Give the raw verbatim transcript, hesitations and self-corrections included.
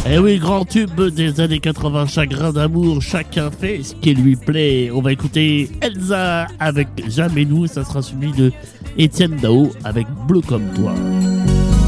Eh oui, grand tube des années quatre-vingts, chagrin d'amour, chacun fait ce qui lui plaît. On va écouter Elsa avec Jamais nous, ça sera celui de Étienne Dao avec Bleu comme toi.